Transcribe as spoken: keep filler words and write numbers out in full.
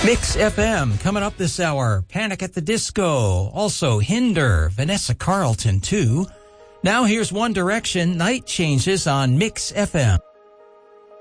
Mix F M coming up this hour. Panic at the Disco. Also Hinder, Vanessa Carlton too. Now here's One Direction. Night Changes on Mix F M.